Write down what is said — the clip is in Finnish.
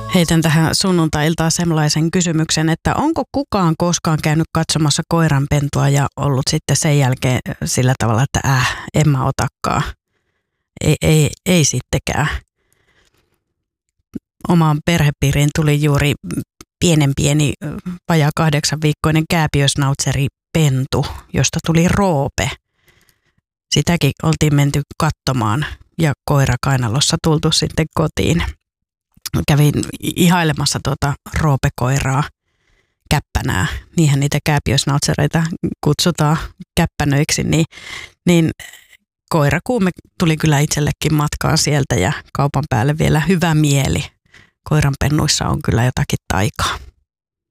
Heitän tähän sunnuntai-iltaan sellaisen kysymyksen, että onko kukaan koskaan käynyt katsomassa koiranpentua ja ollut sitten sen jälkeen sillä tavalla, että en mä otakaan. Ei sittenkään. Omaan perhepiiriin tuli juuri pieni vajaa 8-viikkoinen kääpiösnautseri pentu, josta tuli Roope. Sitäkin oltiin menty katsomaan ja koira kainalossa tultu sitten kotiin. Kävin ihailemassa tuota Roope-koiraa, käppänää. Niinhän niitä kääpiösnautsereita kutsutaan käppänöiksi, niin koirakuume tuli kyllä itsellekin matkaan sieltä ja kaupan päälle vielä hyvä mieli. Koiranpennuissa on kyllä jotakin taikaa.